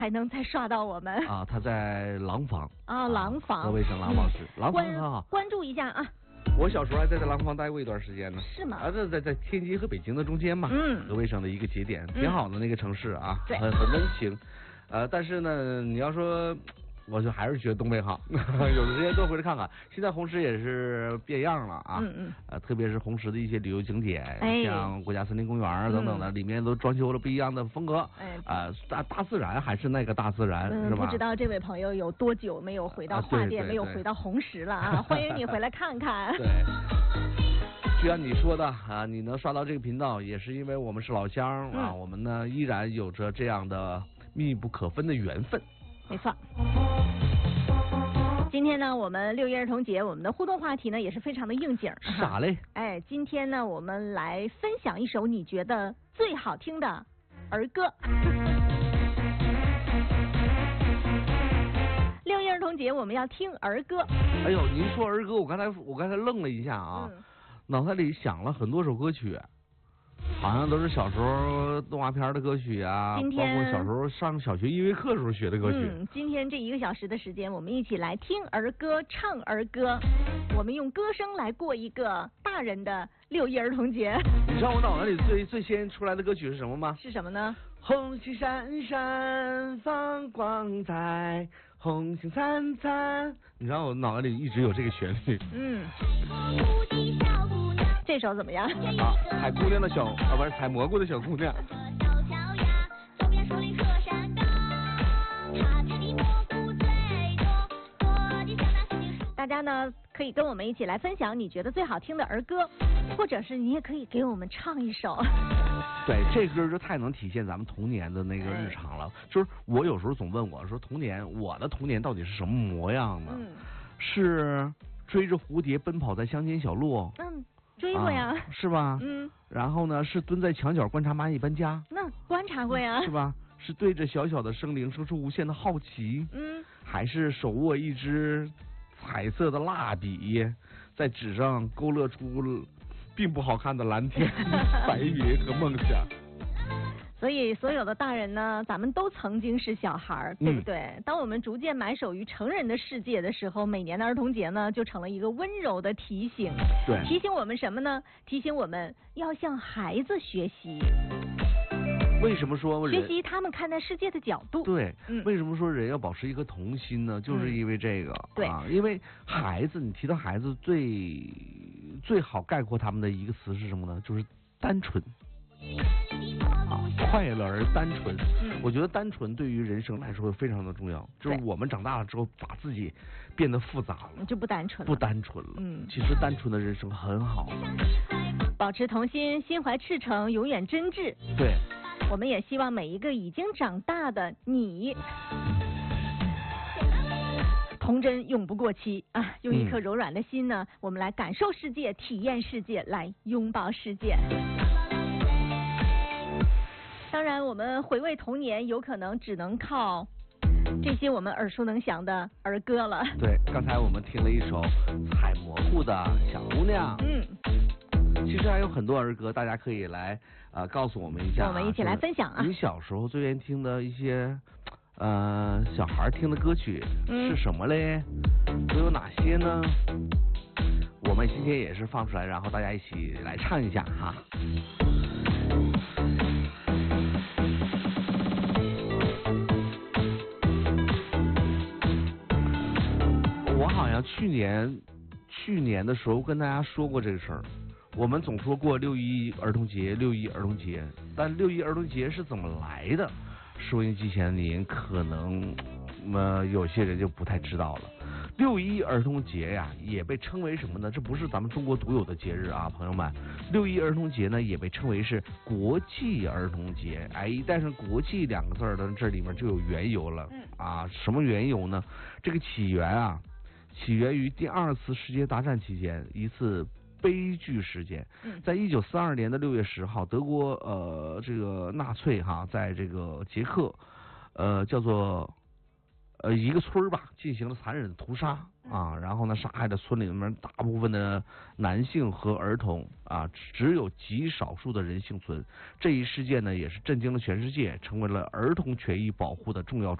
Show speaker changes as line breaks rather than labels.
还能再刷到我们
啊？他在廊坊
啊，廊坊，
河北省廊坊市，廊坊很好，
关注一下啊。
我小时候还在廊坊待过一段时间呢。
是吗？
啊，这在天津和北京的中间嘛，河北省的一个节点，挺好的那个城市啊，很温情。但是呢，你要说。我就还是觉得东北好，有的时间多回来看看。现在红石也是变样了啊，特别是红石的一些旅游景点，像国家森林公园等等的，里面都装修了不一样的风格。大自然还是那个大自然，是吧？
不知道这位朋友有多久没有回到桦甸，没有回到红石了啊？欢迎你回来看看。
对。就像你说的啊，你能刷到这个频道，也是因为我们是老乡啊，我们呢依然有着这样的密不可分的缘分。
没错。今天呢，我们6一儿童节，我们的互动话题呢也是非常的应景。
啥嘞？
今天呢，我们来分享一首你觉得最好听的儿歌。6一儿童节，我们要听儿歌。
哎呦，您说儿歌，我刚才愣了一下啊，脑袋里想了很多首歌曲。好像都是小时候动画片的歌曲啊，包括小时候上小学音乐课时候学的歌曲。
今天这1个小时的时间，我们一起来听儿歌，唱儿歌，我们用歌声来过一个大人的6一儿童节。
你知道我脑袋里最先出来的歌曲是什么吗？
是什么呢？
红星闪闪放光彩，红星灿灿。你知道我脑袋里一直有这个旋律。
这首怎么样？
啊，采姑娘的不是采蘑菇的小姑娘。
大家呢可以跟我们一起来分享你觉得最好听的儿歌，或者是你也可以给我们唱一首。
对，这歌就太能体现咱们童年的那个日常了。就是我有时候总问我说，我的童年到底是什么模样呢？是追着蝴蝶奔跑在乡间小路。
追过呀，
是吧？然后呢，是蹲在墙角观察蚂蚁搬家。
那观察过呀，
是吧？是对着小小的生灵生出无限的好奇。还是手握一支彩色的蜡笔，在纸上勾勒出并不好看的蓝天、白云和梦想。
所以所有的大人呢，咱们都曾经是小孩，对不对？当我们逐渐埋首于成人的世界的时候，每年的儿童节呢，就成了一个温柔的提醒。
对，
提醒我们什么呢？提醒我们要向孩子学习。
为什么说
学习他们看待世界的角度？
对，为什么说人要保持一颗童心呢？就是因为这个。
对
啊，因为孩子，你提到孩子最好概括他们的一个词是什么呢？就是单纯。快乐而单纯，我觉得单纯对于人生来说非常的重要。就是我们长大了之后，把自己变得复杂了，
就不单纯了，
不单纯了。其实单纯的人生很好。
保持童心，心怀赤诚，永远真挚。
对，
我们也希望每一个已经长大的你，童真永不过期啊！用一颗柔软的心呢，我们来感受世界，体验世界，来拥抱世界。当然，我们回味童年，有可能只能靠这些我们耳熟能详的儿歌了。
对，刚才我们听了一首采蘑菇的小姑娘。其实还有很多儿歌，大家可以来告诉我们一下。
我们一起来分享啊！
你小时候最愿意听的一些小孩听的歌曲是什么嘞？都有哪些呢？我们今天也是放出来，然后大家一起来唱一下哈。我好像去年的时候跟大家说过这个事儿。我们总说过6一儿童节，但6一儿童节是怎么来的？收音机前您可能有些人就不太知道了。6一儿童节呀，也被称为什么呢？这不是咱们中国独有的节日啊，朋友们。6一儿童节呢，也被称为是国际儿童节。一旦是国际2个字的，这里面就有缘由了啊。什么缘由呢？这个起源于第2次世界大战期间一次悲剧事件。在1942年的6月10号，德国这个纳粹在这个捷克叫做一个村吧进行了残忍的屠杀啊，然后呢杀害了村里面大部分的男性和儿童啊，只有极少数的人幸存。这一事件呢也是震惊了全世界，成为了儿童权益保护的重要